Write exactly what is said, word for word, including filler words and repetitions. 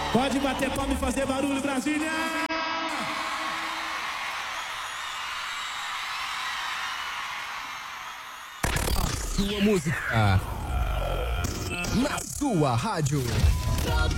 Pode bater palma e fazer barulho, Brasília! A sua música na sua rádio.